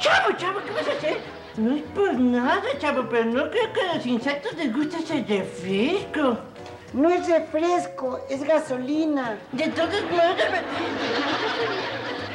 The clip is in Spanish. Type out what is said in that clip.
Chavo, ¿qué vas a hacer? No es por nada, chavo, pero no creo que a los insectos les guste ese refresco. No es refresco, es gasolina. De todos modos...